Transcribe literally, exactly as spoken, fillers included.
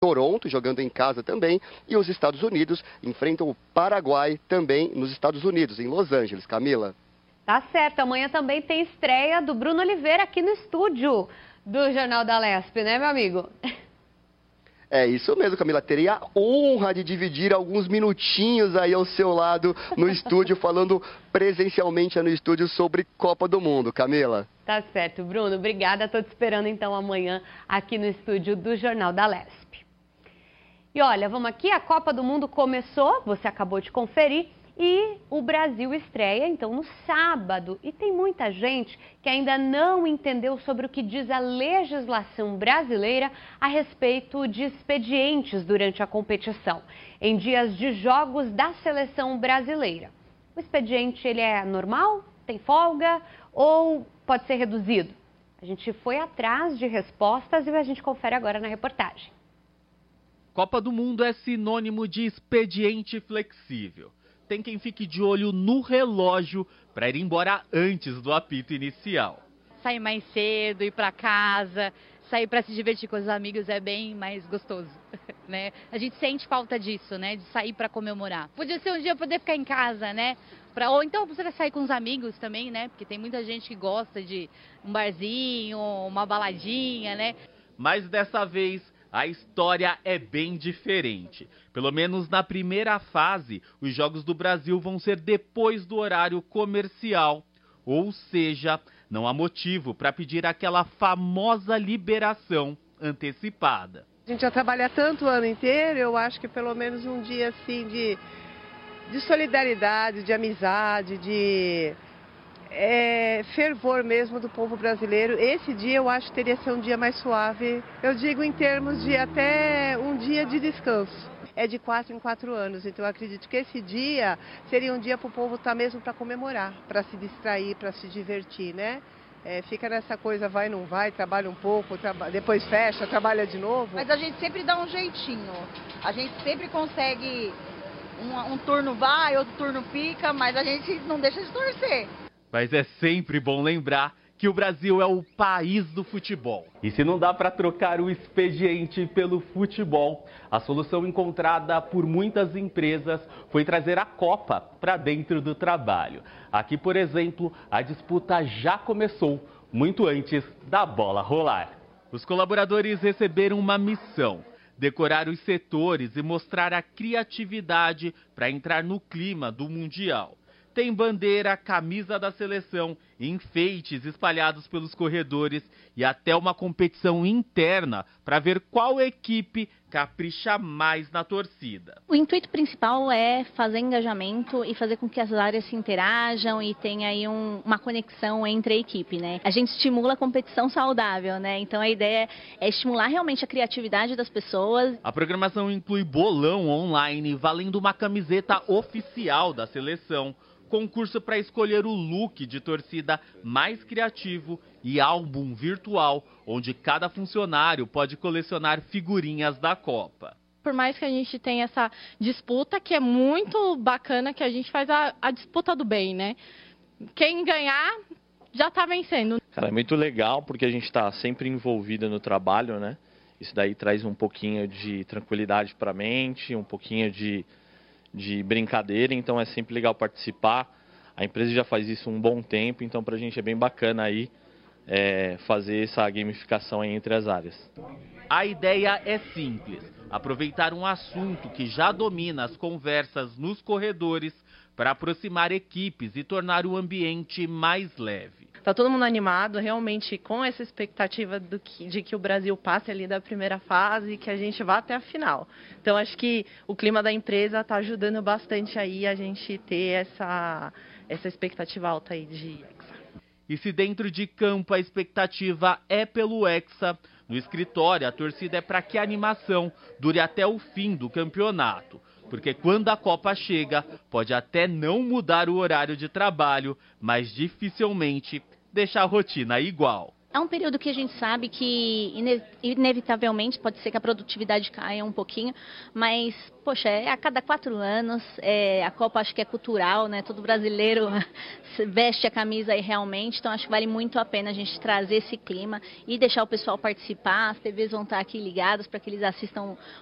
Toronto, jogando em casa também, e os Estados Unidos enfrentam o Paraguai também nos Estados Unidos, em Los Angeles. Camila. Tá certo, amanhã também tem estreia do Bruno Oliveira aqui no estúdio do Jornal da Lesp, né, meu amigo? É isso mesmo, Camila. Teria a honra de dividir alguns minutinhos aí ao seu lado no estúdio, falando presencialmente no estúdio sobre Copa do Mundo. Camila. Tá certo, Bruno. Obrigada. Estou te esperando então amanhã aqui no estúdio do Jornal da Lesp. E olha, vamos aqui, a Copa do Mundo começou, você acabou de conferir, e o Brasil estreia então no sábado. E tem muita gente que ainda não entendeu sobre o que diz a legislação brasileira a respeito de expedientes durante a competição, em dias de jogos da seleção brasileira. O expediente, ele é normal? Tem folga? Ou pode ser reduzido? A gente foi atrás de respostas e a gente confere agora na reportagem. Copa do Mundo é sinônimo de expediente flexível. Tem quem fique de olho no relógio para ir embora antes do apito inicial. Sair mais cedo, ir para casa, sair para se divertir com os amigos é bem mais gostoso, né? A gente sente falta disso, né? De sair para comemorar. Podia ser um dia poder ficar em casa, né? Pra, ou então você vai sair com os amigos também, né? Porque tem muita gente que gosta de um barzinho, uma baladinha, né? Mas dessa vez a história é bem diferente. Pelo menos na primeira fase, os Jogos do Brasil vão ser depois do horário comercial. Ou seja, não há motivo para pedir aquela famosa liberação antecipada. A gente já trabalha tanto o ano inteiro, eu acho que pelo menos um dia assim de, de solidariedade, de amizade, de é, fervor mesmo do povo brasileiro. Esse dia eu acho que teria que ser um dia mais suave. Eu digo em termos de até um dia de descanso. É de quatro em quatro anos, então eu acredito que esse dia seria um dia para o povo estar mesmo para comemorar, para se distrair, para se divertir, né? É, fica nessa coisa vai, não vai, trabalha um pouco, traba... depois fecha, trabalha de novo. Mas a gente sempre dá um jeitinho, a gente sempre consegue, um, um turno vai, outro turno fica, mas a gente não deixa de torcer. Mas é sempre bom lembrar que o Brasil é o país do futebol. E se não dá para trocar o expediente pelo futebol, a solução encontrada por muitas empresas foi trazer a Copa para dentro do trabalho. Aqui, por exemplo, a disputa já começou muito antes da bola rolar. Os colaboradores receberam uma missão: decorar os setores e mostrar a criatividade para entrar no clima do Mundial. Tem bandeira, camisa da seleção, enfeites espalhados pelos corredores e até uma competição interna para ver qual equipe capricha mais na torcida. O intuito principal é fazer engajamento e fazer com que as áreas se interajam e tenha aí um, uma conexão entre a equipe, né? A gente estimula a competição saudável, né? Então a ideia é estimular realmente a criatividade das pessoas. A programação inclui bolão online valendo uma camiseta oficial da seleção, concurso para escolher o look de torcida mais criativo e álbum virtual, onde cada funcionário pode colecionar figurinhas da Copa. Por mais que a gente tenha essa disputa, que é muito bacana, que a gente faz a, a disputa do bem, né? Quem ganhar já está vencendo. Cara, é muito legal porque a gente está sempre envolvida no trabalho, né? Isso daí traz um pouquinho de tranquilidade para a mente, um pouquinho de de brincadeira, então é sempre legal participar. A empresa já faz isso um bom tempo, então pra gente é bem bacana aí é, fazer essa gamificação aí entre as áreas. A ideia é simples: aproveitar um assunto que já domina as conversas nos corredores para aproximar equipes e tornar o ambiente mais leve. Tá todo mundo animado, realmente, com essa expectativa do que, de que o Brasil passe ali da primeira fase e que a gente vá até a final. Então, acho que o clima da empresa está ajudando bastante aí a gente ter essa, essa expectativa alta aí de Hexa. E se dentro de campo a expectativa é pelo Hexa, no escritório a torcida é para que a animação dure até o fim do campeonato. Porque quando a Copa chega, pode até não mudar o horário de trabalho, mas dificilmente deixar a rotina igual. É um período que a gente sabe que ine- inevitavelmente pode ser que a produtividade caia um pouquinho, mas, poxa, é a cada quatro anos, é, a Copa acho que é cultural, né? Todo brasileiro veste a camisa aí realmente, então acho que vale muito a pena a gente trazer esse clima e deixar o pessoal participar. As T Vs vão estar aqui ligadas para que eles assistam